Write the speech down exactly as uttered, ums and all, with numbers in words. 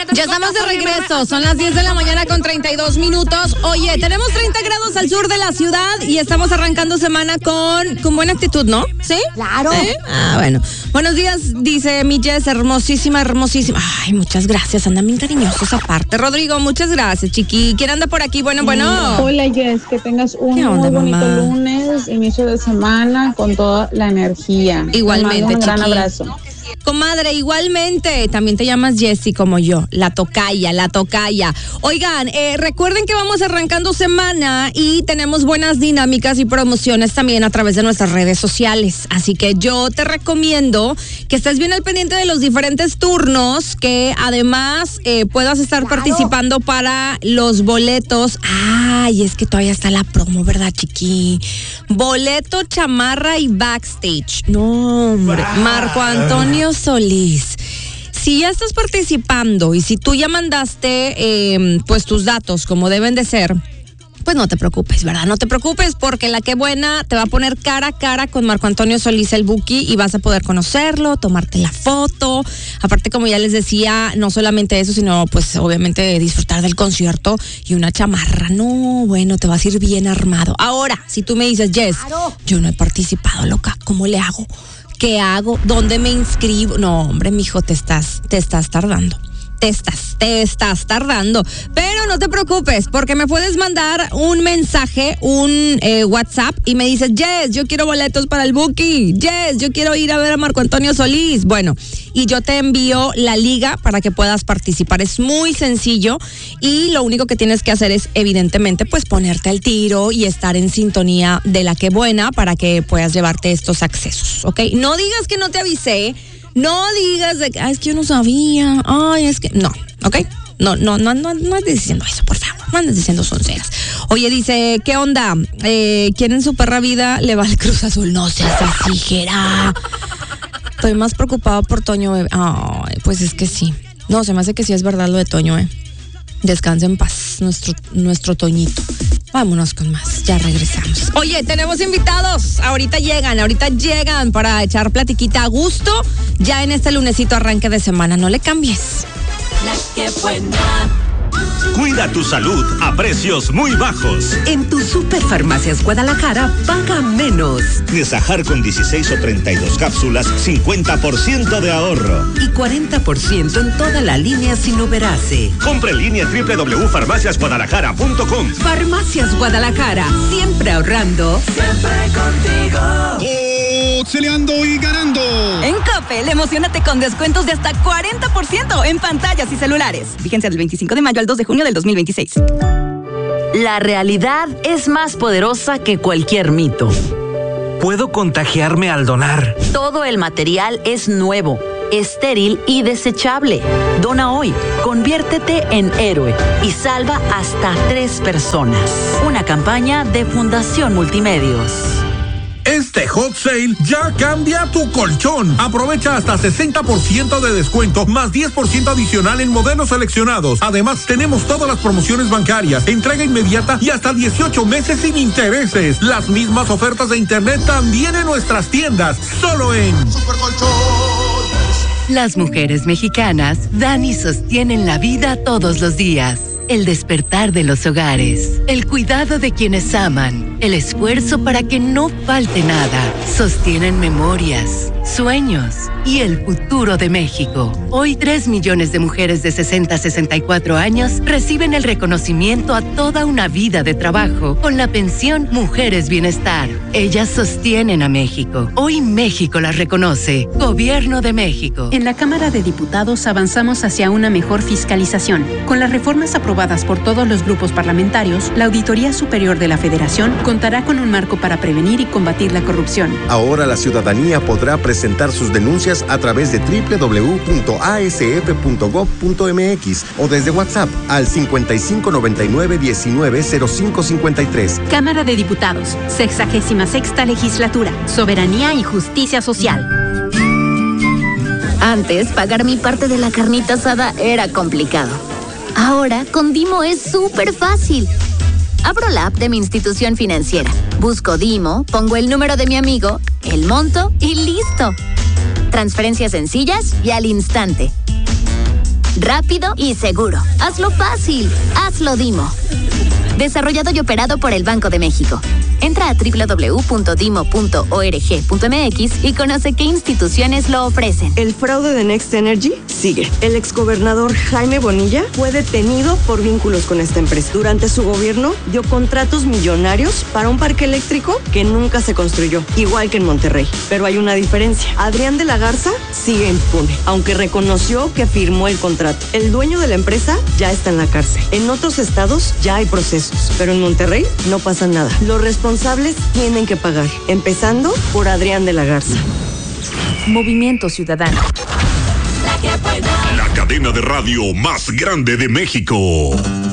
Ya estamos de regreso, son las diez de la mañana con treinta y dos minutos. Oye, tenemos treinta grados al sur de la ciudad y estamos arrancando semana con, con buena actitud, ¿no? ¿Sí? Claro. ¿Eh? Ah, bueno. Buenos días, dice mi Jess, hermosísima, hermosísima. Ay, muchas gracias, andan bien cariñosos aparte. Rodrigo, muchas gracias, chiqui. ¿Quién anda por aquí? Bueno, bueno. Hola, Jess, que tengas un ¿Qué muy onda, bonito mamá? lunes, inicio de semana con toda la energía. Igualmente, Te mando un gran chiqui. abrazo. Comadre, igualmente, también te llamas Jessie como yo, la tocaya, la tocaya. Oigan, eh, recuerden que vamos arrancando semana y tenemos buenas dinámicas y promociones también a través de nuestras redes sociales. Así que yo te recomiendo que estés bien al pendiente de los diferentes turnos, que además eh, puedas estar Claro. participando para los boletos. Ay, es que todavía está la promo, ¿verdad, chiqui? Boleto, chamarra y backstage. No, hombre, Marco Antonio Solís. Si ya estás participando y si tú ya mandaste eh, pues tus datos como deben de ser, pues no te preocupes, ¿verdad? No te preocupes porque la que buena te va a poner cara a cara con Marco Antonio Solís el Buki y vas a poder conocerlo, tomarte la foto. Aparte, como ya les decía, no solamente eso, sino pues obviamente disfrutar del concierto y una chamarra. No, bueno, te vas a ir bien armado. Ahora, si tú me dices, Jess, Claro. yo no he participado, loca, ¿cómo le hago? ¿Qué hago? ¿Dónde me inscribo? No, hombre, mijo, te estás, te estás tardando. Te estás, te estás tardando. Pero no te preocupes, porque me puedes mandar un mensaje, un eh, WhatsApp, y me dices, Jess, yo quiero boletos para el Buki. Jess, yo quiero ir a ver a Marco Antonio Solís. Bueno, y yo te envío la liga para que puedas participar. Es muy sencillo y lo único que tienes que hacer es, evidentemente, pues ponerte al tiro y estar en sintonía de la que buena para que puedas llevarte estos accesos, ¿ok? No digas que no te avisé. No digas de que, ay, es que yo no sabía, ay, es que, no, ¿ok? No, no, no, no, no andes diciendo eso, por favor, no andes diciendo sonceras. Oye, dice, ¿qué onda? Eh, ¿Quién en su perra vida le va al Cruz Azul? No seas así, Jera. Estoy más preocupada por Toño, bebé. Ay, pues es que sí. No, se me hace que sí es verdad lo de Toño, eh. Descansa en paz, nuestro, nuestro Toñito. Vámonos con más, ya regresamos. Oye, tenemos invitados. Ahorita llegan, ahorita llegan para echar platiquita a gusto. Ya en este lunesito arranque de semana, no le cambies. La que buena. Cuida tu salud a precios muy bajos. En tu Superfarmacias Guadalajara paga menos. Nesajar con dieciséis o treinta y dos cápsulas, cincuenta por ciento de ahorro. Y cuarenta por ciento en toda la línea sin uberase. Compre en línea doble u doble u doble u punto farmacias guadalajara punto com. Farmacias Guadalajara, siempre ahorrando. Siempre contigo. Celeando y ganando. En Coppel, emocionate con descuentos de hasta cuarenta por ciento en pantallas y celulares. Vigencia del veinticinco de mayo al dos de junio del dos mil veintiséis. La realidad es más poderosa que cualquier mito. Puedo contagiarme al donar. Todo el material es nuevo, estéril y desechable. Dona hoy, conviértete en héroe y salva hasta tres personas. Una campaña de Fundación Multimedios. Este hot sale ya cambia tu colchón. Aprovecha hasta sesenta por ciento de descuento más diez por ciento adicional en modelos seleccionados. Además, tenemos todas las promociones bancarias, entrega inmediata y hasta dieciocho meses sin intereses. Las mismas ofertas de internet también en nuestras tiendas. Solo en Supercolchones. Las mujeres mexicanas dan y sostienen la vida todos los días. El despertar de los hogares, el cuidado de quienes aman, el esfuerzo para que no falte nada, sostienen memorias, sueños y el futuro de México. Hoy tres millones de mujeres de sesenta a sesenta y cuatro años reciben el reconocimiento a toda una vida de trabajo con la pensión Mujeres Bienestar. Ellas sostienen a México. Hoy México las reconoce. Gobierno de México. En la Cámara de Diputados avanzamos hacia una mejor fiscalización. Con las reformas aprobadas por todos los grupos parlamentarios, la Auditoría Superior de la Federación contará con un marco para prevenir y combatir la corrupción. Ahora la ciudadanía podrá presentar sus denuncias a través de doble u doble u doble u punto a s f punto gov punto m x o desde WhatsApp al cincuenta y cinco noventa y nueve diecinueve cero cinco cincuenta y tres. Cámara de Diputados, sexagésima sexta legislatura, soberanía y justicia social. Antes, pagar mi parte de la carnita asada era complicado. Ahora, con Dimo es súper fácil. Abro la app de mi institución financiera, busco Dimo, pongo el número de mi amigo, el monto y listo. Transferencias sencillas y al instante. rápido y seguro. Hazlo fácil. Hazlo Dimo. Desarrollado y operado por el Banco de México. Entra a doble u doble u doble u punto dimo punto org punto m x y conoce qué instituciones lo ofrecen. El fraude de Next Energy sigue. El exgobernador Jaime Bonilla fue detenido por vínculos con esta empresa. Durante su gobierno dio contratos millonarios para un parque eléctrico que nunca se construyó, igual que en Monterrey. Pero hay una diferencia. Adrián de la Garza sigue impune, aunque reconoció que firmó el contrato. El dueño de la empresa ya está en la cárcel. En otros estados ya hay procesos, pero en Monterrey no pasa nada. Los responsables tienen que pagar, empezando por Adrián de la Garza. Movimiento Ciudadano. La cadena de radio más grande de México.